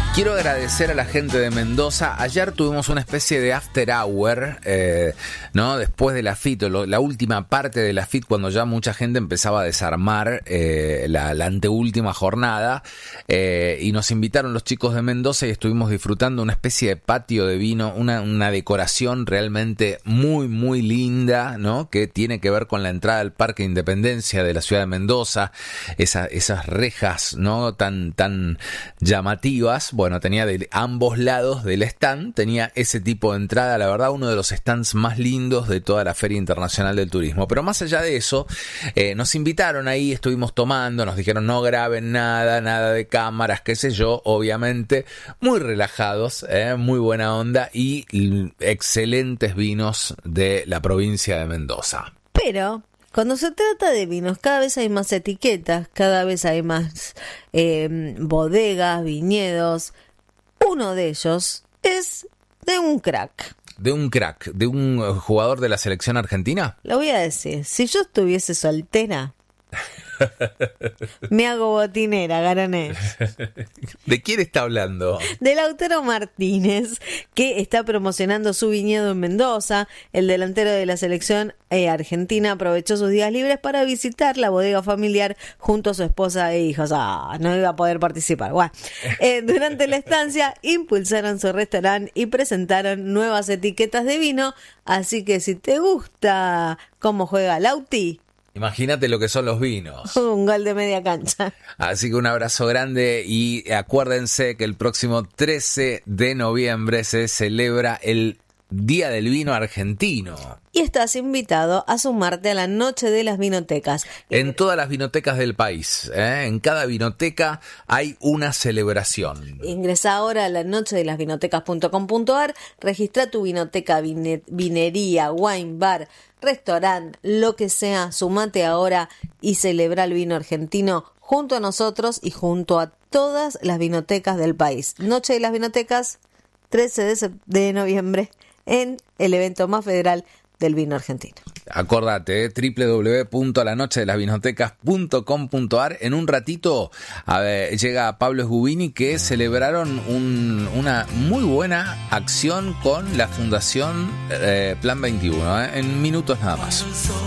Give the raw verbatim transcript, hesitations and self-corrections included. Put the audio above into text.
Quiero agradecer a la gente de Mendoza. Ayer tuvimos una especie de after hour, eh, ¿no? Después de la F I T, lo, la última parte de la F I T, cuando ya mucha gente empezaba a desarmar eh, la, la anteúltima jornada, eh, y nos invitaron los chicos de Mendoza y estuvimos disfrutando una especie de patio de vino, una, una decoración realmente muy, muy linda, ¿no? Que tiene que ver con la entrada al Parque Independencia de la ciudad de Mendoza, esa, esas rejas, ¿no? Tan, tan llamativas. Bueno, tenía de ambos lados del stand, tenía ese tipo de entrada, la verdad, uno de los stands más lindos de toda la Feria Internacional del Turismo. Pero más allá de eso, eh, nos invitaron ahí, estuvimos tomando, nos dijeron no graben nada, nada de cámaras, qué sé yo, obviamente, muy relajados, eh, muy buena onda y excelentes vinos de la provincia de Mendoza. Pero cuando se trata de vinos, cada vez hay más etiquetas, cada vez hay más eh, bodegas, viñedos. Uno de ellos es de un crack. ¿De un crack? ¿De un jugador de la selección argentina? Lo voy a decir, si yo estuviese soltera, me hago botinera, Garanés. ¿De quién está hablando? De Lautaro Martínez, que está promocionando su viñedo en Mendoza. El delantero de la selección eh, argentina aprovechó sus días libres para visitar la bodega familiar junto a su esposa e hijos. Ah, no iba a poder participar. Bueno, eh, durante la estancia impulsaron su restaurante y presentaron nuevas etiquetas de vino. Así que si te gusta cómo juega Lauti, imagínate lo que son los vinos. un gol de media cancha. Así que un abrazo grande y acuérdense que el próximo trece de noviembre se celebra el Día del Vino Argentino. Y estás invitado a sumarte a la Noche de las Vinotecas. En todas las vinotecas del país, ¿eh? En cada vinoteca hay una celebración. Ingresa ahora a la noche de las vinotecas punto com punto a r, registra tu vinoteca, vine, vinería, wine bar, restaurante, lo que sea, sumate ahora y celebra el vino argentino junto a nosotros y junto a todas las vinotecas del país. Noche de las Vinotecas, trece de noviembre, en el evento más federal del vino argentino. Acordate, eh, doble u doble u doble u punto la noche de las vinotecas punto com punto a r. En un ratito a ver, llega Pablo Sgubini, que celebraron un, una muy buena acción con la Fundación eh, Plan veintiuno, eh, en minutos nada más.